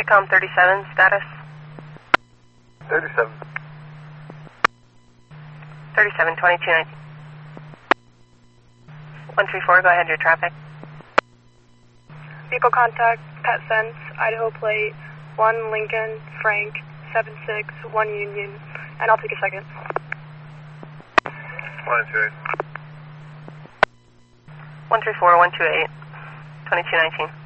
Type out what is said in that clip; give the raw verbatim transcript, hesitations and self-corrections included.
Petcom thirty-seven, status? thirty-seven. thirty-seven, twenty-two nineteen. one three four, go ahead, your traffic. Vehicle contact, Pet Sense, Idaho plate, one Lincoln, Frank, seven six, one Union, and I'll take a second. one two eight. one three four, one two eight, twenty-two nineteen.